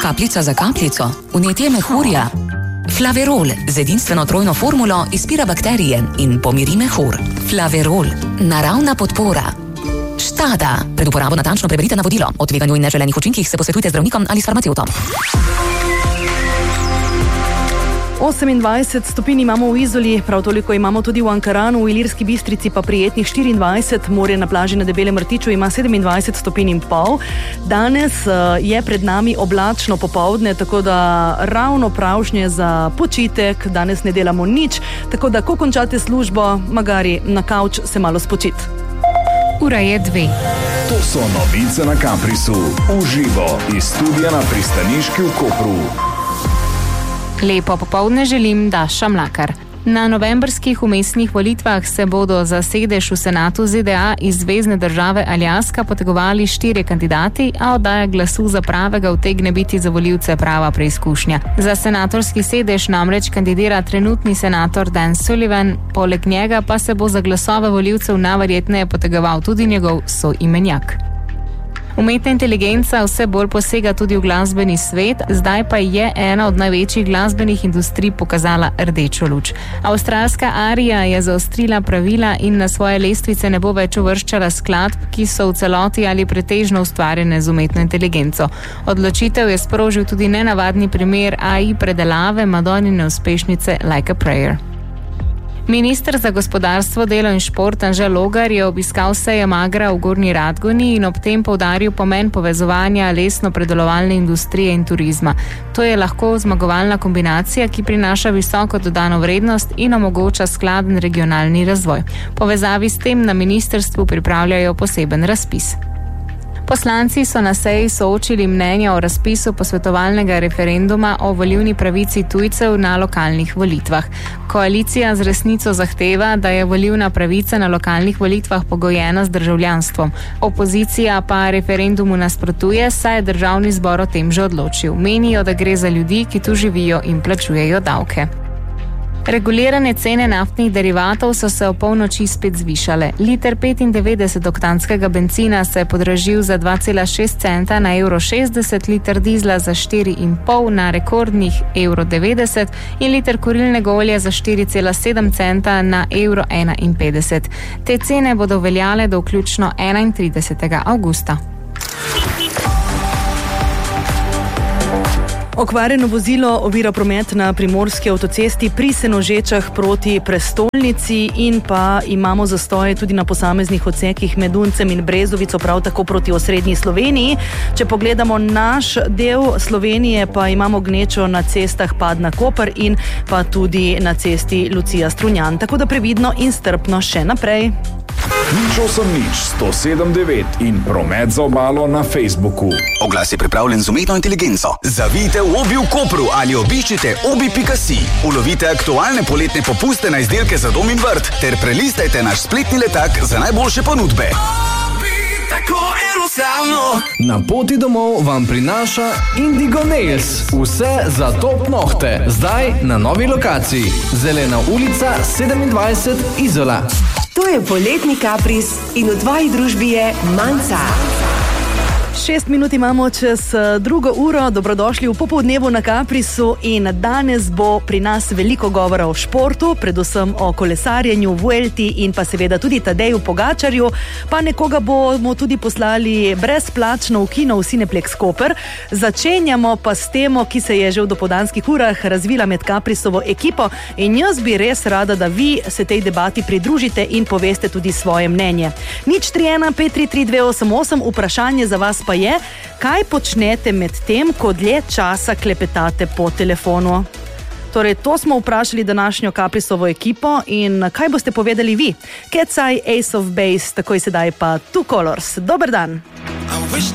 Kapljica za kapljico, vnetje mehurja. Flaverol z edinstveno trojno formulo izpira bakterije in pomiri mehur. Flaverol, naravna podpora. Štada. Pred uporabo natančno preberite navodilo. O tveganju in neželenih učinkih se posvetujte z zdravnikom ali s farmacevtom. 28 stopinj imamo v Izoli, prav toliko imamo tudi v Ankaranu, v Ilirski Bistrici pa prijetnih 24, morje na plaži na Debelem Rtiču ima 27 stopinj in pol. Danes je pred nami oblačno popoldne, tako da ravno pravšnje za počitek, danes ne delamo nič, tako da ko končate službo, magari na kavč se malo spočiti. Ura je 2. To so novice na Kaprisu, uživo iz studia na Pristaniški v Kopru. Lepo popoldne želim, Daša Mlakar. Na novembrskih vmesnih volitvah se bodo za sedež v senatu ZDA iz zvezne države Aljaska potegovali 4 kandidati, a oddaja glasu za pravega utegne biti za volivce prava preizkušnja. Za senatorski sedež namreč kandidira trenutni senator Dan Sullivan, poleg njega pa se bo za glasove volivcev najverjetneje potegoval tudi njegov soimenjak. Umetna inteligenca vse bolj posega tudi v glasbeni svet, zdaj pa je ena od največjih glasbenih industrij pokazala rdečo luč. Avstralska Aria je zaostrila pravila in na svoje lestvice ne bo več uvrščala skladb, ki so v celoti ali pretežno ustvarjene z umetno inteligenco. Odločitev je sprožil tudi nenavadni primer AI predelave Madonine uspešnice Like a Prayer. Minister za gospodarstvo, delo in šport Anže Logar je obiskal sejem Agra v Gornji Radgoni in ob tem poudaril pomen povezovanja lesno-predelovalne industrije in turizma. To je lahko zmagovalna kombinacija, ki prinaša visoko dodano vrednost in omogoča skladen regionalni razvoj. Povezavi s tem na ministrstvu pripravljajo poseben razpis. Poslanci so na seji soočili mnenja o razpisu posvetovalnega referenduma o volilni pravici tujcev na lokalnih volitvah. Koalicija z resnico zahteva, da je volilna pravica na lokalnih volitvah pogojena z državljanstvom. Opozicija pa referendumu nasprotuje, saj je državni zbor o tem že odločil. Menijo, da gre za ljudi, ki tu živijo in plačujejo davke. Regulirane cene naftnih derivatov so se ob polnoči spet zvišale. Liter 95-oktanskega bencina se je podražil za 2,6 centa na €60, liter dizla za 4,5 na rekordnih €90 in liter kurilnega olja za 4,7 centa na €51. Te cene bodo veljale do vključno 31. avgusta. Okvarjeno vozilo ovira promet na primorski avtocesti pri Senožečah proti prestolnici in pa imamo zastoje tudi na posameznih odsekih med Uncem in Brezovico, prav tako proti osrednji Sloveniji. Če pogledamo naš del Slovenije, pa imamo gnečo na cestah Padna-Koper in pa tudi na cesti Lucija-Strunjan. Tako da previdno in strpno še naprej. Nič 107.9 in promet za obalo na Facebooku. Oglas je pripravljen z umetno inteligenco. Zavijte v Obi v Kopru ali obiščite obi.si. Ulovite aktualne poletne popuste na izdelke za dom in vrt ter prelistajte naš spletni letak za najboljše ponudbe. Na poti domov vam prinaša Indigo Nails. Vse za top nohte. Zdaj na novi lokaciji. Zelena ulica 27 Izola. To je poletni kapris in v tvoji družbi je Manca. 6 minut imamo čez 2. uro, dobrodošli v popoldnevu na Kaprisu in danes bo pri nas veliko govora o športu, predvsem o kolesarjenju, Vuelti in pa seveda tudi Tadeju Pogačarju, pa nekoga bomo tudi poslali brezplačno v kino v Cineplex Koper. Začenjamo pa s temo, ki se je že v dopoldanskih urah razvila med Kaprisovo ekipo in jaz bi res rada, da vi se tej debati pridružite in poveste tudi svoje mnenje. 031 533 288, vprašanje za vas pa je, kaj počnete med tem, ko dlje časa klepetate po telefonu? Torej, to smo vprašali današnjo Kaprisovo ekipo in kaj boste povedali vi? Cat's Eye, Ace of Base, takoj sedaj pa Two Colors. Dober dan!